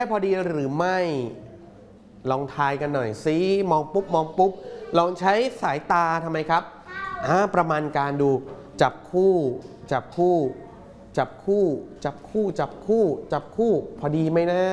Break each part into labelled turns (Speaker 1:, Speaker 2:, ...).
Speaker 1: พอดีหรือไม่ลองทายกันหน่อยสิมองปุ๊บมองปุ๊บลองใช้สายตาทำไมครับประมาณการดูจับคู่จับคู่จับคู่จับคู่จับคู่จับคู่พอดีไหมนะ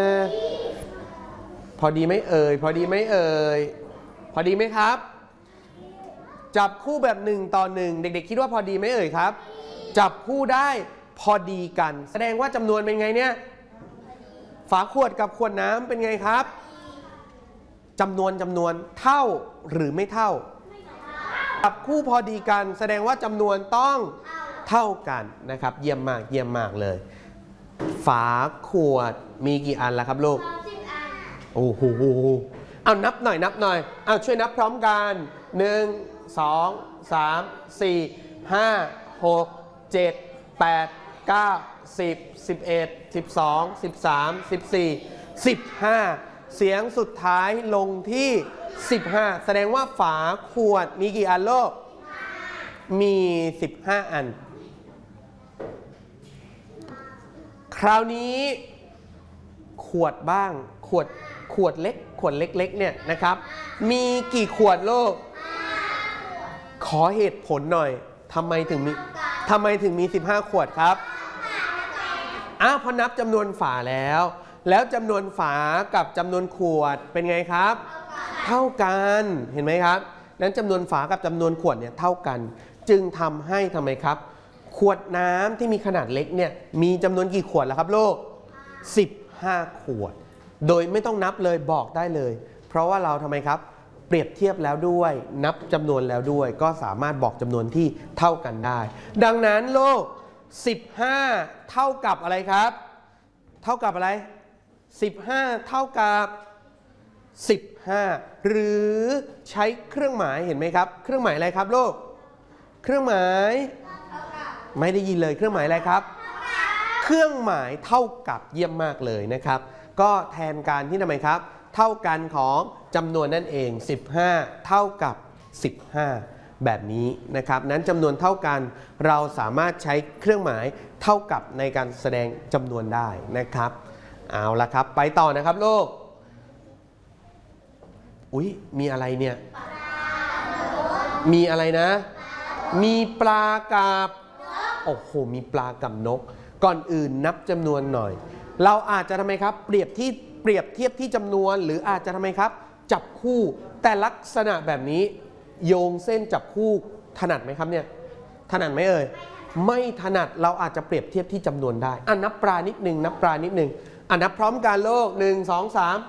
Speaker 1: พอดีไหมเอ่ยพอดีไหมเอ่ยพอดีไหมครับจับคู่แบบ1 ต่อ 1เด็กๆคิดว่าพอดีไหมเอ่ยครับจับคู่ได้พอดีกันแสดงว่าจำนวนเป็นไงเนี่ยฝาขวดกับขวดน้ำเป็นไงครับจำนวนเท่าหรือไม่เท่าจับคู่พอดีกันแสดงว่าจำนวนต้องเท่ากันนะครับเยี่ยมมากเยี่ยมมากเลยฝาขวดมีกี่อันล่ะครับลูกโอ้โหเอานับหน่อยนับหน่อยเอาช่วยนับพร้อมกัน1 2 3 4 5 6 7 8 9 10 11 12 13 14 15เสียงสุดท้ายลงที่15แสดงว่าฝาขวดมีกี่อันลูกมี15อันคราวนี้ขวดบ้างขวดเล็กขวดเล็กๆเนี่ยนะครับมีกี่ขวดลูกขอเหตุผลหน่อยทำไมถึงมี15ขวดครับพอนับจำนวนฝาแล้วจำนวนฝากับจำนวนขวดเป็นไงครับเท่ากันเห็นไหมครับนั้นจำนวนฝากับจำนวนขวดเนี่ยเท่ากันจึงทำให้ทำไมครับขวดน้ำที่มีขนาดเล็กเนี่ยมีจำนวนกี่ขวดแล้วครับลูก15ขวดโดยไม่ต้องนับเลยบอกได้เลยเพราะว่าเราทำไมครับเปรียบเทียบแล้วด้วยนับจำนวนแล้วด้วยก็สามารถบอกจำนวนที่เท่ากันได้ดังนั้นลูก15เท่ากับอะไรครับเท่ากับอะไร15เท่ากับ15หรือใช้เครื่องหมายเห็นไหมครับเครื่องหมายอะไรครับลูกเครื่องหมายไม่ได้ยินเลยเครื่องหมายอะไรครับเครื่องหมายเท่ากับเยี่ยมมากเลยนะครับก็แทนการที่ทำไมครับเท่ากันของจำนวนนั่นเอง15เท่ากับ15แบบนี้นะครับนั้นจำนวนเท่ากันเราสามารถใช้เครื่องหมายเท่ากับในการแสดงจำนวนได้นะครับเอาละครับไปต่อนะครับลูกอุ๊ยมีอะไรเนี่ยมีอะไรนะมีปลากับโอ้โหมีปลากับนกก่อนอื่นนับจำนวนหน่อยเราอาจจะทำไมครับเปรียบเทียบที่จำนวนหรืออาจจะทำไมครับจับคู่แต่ลักษณะแบบนี้โยงเส้นจับคู่ถนัดไหมครับเนี่ยถนัดไหมเอ่ยไม่ถนัดเราอาจจะเปรียบเทียบที่จำนวนได้นับปลานิดนึงนับปลานิดนึงนับพร้อมกันโลก1 2 3 1 2 3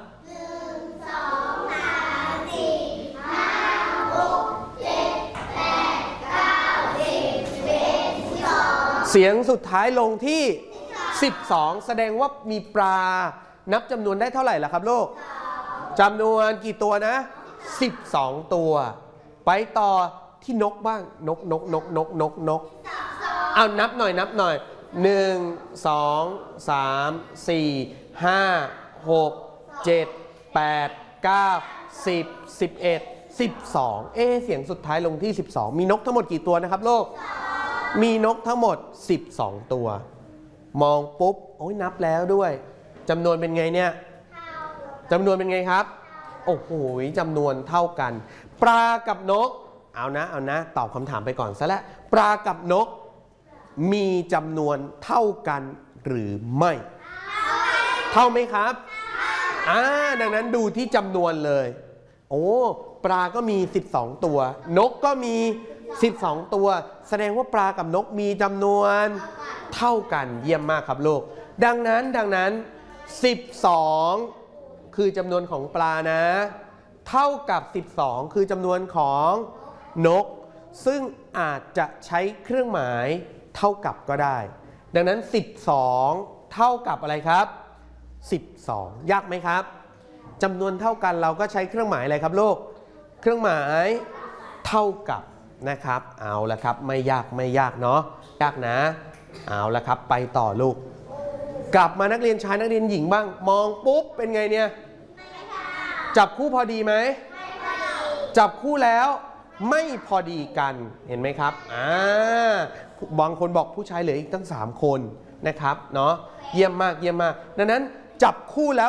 Speaker 1: 4 5 6 7 8 9 10 11 12เสียงสุดท้ายลงที่12แสดงว่ามีปลานับจำนวนได้เท่าไหร่ล่ะครับลูกจำนวนกี่ตัวนะ12ตัวไปต่อที่นกบ้างนกเอานับหน่อย1 2 3 4 5 6 7 8 9 10 11 12เสียงสุดท้ายลงที่12มีนกทั้งหมดกี่ตัวนะครับลูกมีนกทั้งหมด12ตัวมองปุ๊บโอ้ยนับแล้วด้วยจำนวนเป็นไงเนี่ยจำนวนเป็นไงครับโอ้โหจำนวนเท่ากันปลากับนกเอานะตอบคำถามไปก่อนซะแล้วปลากับนกมีจำนวนเท่ากันหรือไม่เท่าไหมครับดังนั้นดูที่จำนวนเลยโอ้ปลาก็มี12ตัวนกก็มี12ตัวแสดงว่าปลากับนกมีจำนวนเท่ากันเยี่ยมมากครับลูกดังนั้น12คือจำนวนของปลานะเท่ากับ12คือจำนวนของนกซึ่งอาจจะใช้เครื่องหมายเท่ากับก็ได้ดังนั้น12เท่ากับอะไรครับ12ยากไหมครับจำนวนเท่ากันเราก็ใช้เครื่องหมายอะไรครับลูกเครื่องหมายเท่ากับนะครับเอาละครับไม่ยากเนาะยากนะเอาละครับไปต่อลูกกลับมานักเรียนชายนักเรียนหญิงบ้างมองปุ๊บเป็นไงเนี่ยจับคู่พอดีไหมจับคู่แล้วไม่พอดีกันเห็นไหมครับบางคนบอกผู้ชายเหลืออีกตั้ง3คนนะครับเนาะเยี่ยมมากดังนั้นจับคู่แล้ว